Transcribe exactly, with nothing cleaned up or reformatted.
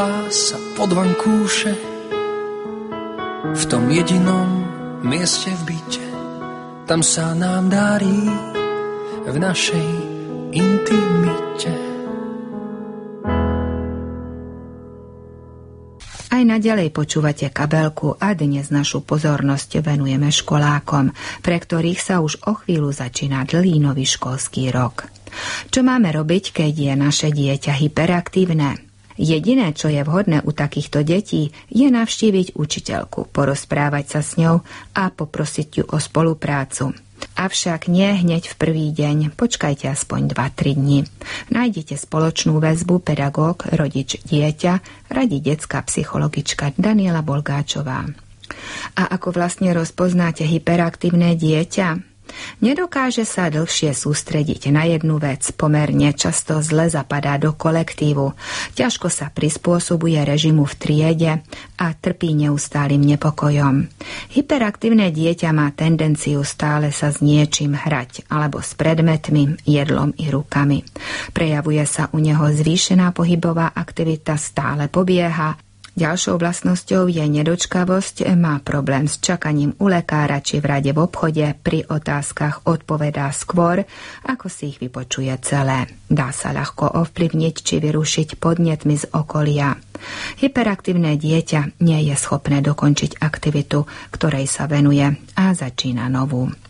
sa pod vankúše v tom jedinom mieste v byte. Tam sa nám darí v našej intimite. Aj naďalej počúvate Kabelku a dnes našu pozornosť venujeme školákom, pre ktorých sa už o chvíľu začína dlhý nový školský rok. Čo máme robiť, keď je naše dieťa hyperaktívne? Jediné, čo je vhodné u takýchto detí, je navštíviť učiteľku, porozprávať sa s ňou a poprosiť ju o spoluprácu. Avšak nie hneď v prvý deň, počkajte aspoň dva tri dni. Nájdete spoločnú väzbu pedagóg, rodič, dieťa, radí detská psychologička Daniela Bolgáčová. A ako vlastne rozpoznáte hyperaktívne dieťa? Nedokáže sa dlhšie sústrediť na jednu vec, pomerne často zle zapadá do kolektívu, ťažko sa prispôsobuje režimu v triede a trpí neustálym nepokojom. Hyperaktívne dieťa má tendenciu stále sa s niečím hrať alebo s predmetmi, jedlom i rukami. Prejavuje sa u neho zvýšená pohybová aktivita, stále pobieha. Ďalšou vlastnosťou je nedočkavosť, má problém s čakaním u lekára či v rade v obchode, pri otázkach odpovedá skôr, ako si ich vypočuje celé. Dá sa ľahko ovplyvniť či vyrušiť podnetmi z okolia. Hyperaktívne dieťa nie je schopné dokončiť aktivitu, ktorej sa venuje a začína novú.